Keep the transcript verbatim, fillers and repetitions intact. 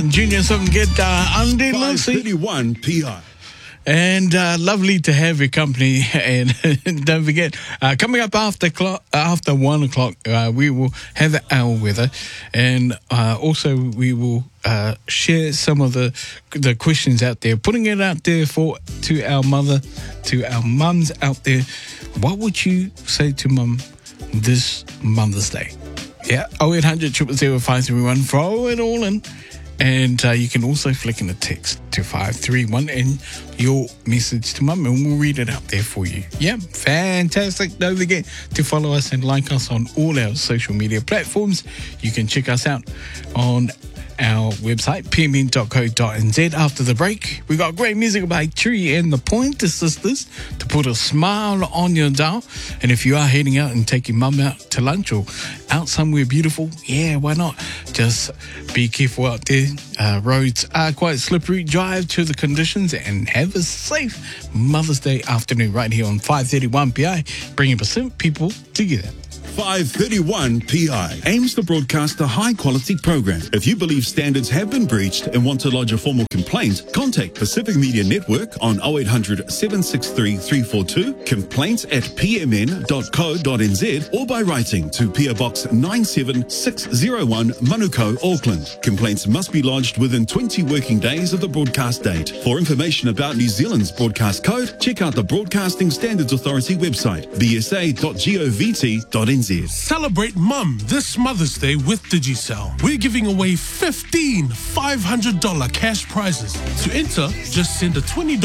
Junior Songeta Andy Lucy. five thirty-one P I. And uh, lovely to have your company. And don't forget, uh, coming up after clock, after one o'clock, uh, we will have our weather, and uh, also we will uh, share some of the the questions out there, putting it out there for to our mother, to our mums out there. What would you say to mum this Mother's Day? Yeah, oh eight hundred, zero zero zero, five three one. Throw it all in. And uh, you can also flick in a text to five three one and your message to mum, and we'll read it out there for you. Yeah, fantastic. Don't forget to follow us and like us on all our social media platforms. You can check us out on our website, p m n dot co dot n z. After the break, we got great music by Tree and the Pointer Sisters to put a smile on your dial. And if you are heading out and taking mum out to lunch or out somewhere beautiful, yeah, why not? Just be careful out there. Uh, roads are quite slippery. Drive to the conditions and have a safe Mother's Day afternoon right here on five thirty-one P I, bringing Pacific people together. five thirty-one P I aims to broadcast a high-quality program. If you believe standards have been breached and want to lodge a formal complaint, contact Pacific Media Network on oh eight hundred, seven six three, three four two, complaints at p m n dot co dot n z, or by writing to P O Box nine seven six zero one, Manukau, Auckland. Complaints must be lodged within twenty working days of the broadcast date. For information about New Zealand's broadcast code, check out the Broadcasting Standards Authority website, b s a dot govt dot n z. Celebrate Mum this Mother's Day with Digicel. We're giving away fifteen five hundred dollars cash prizes. To enter, just send a twenty dollars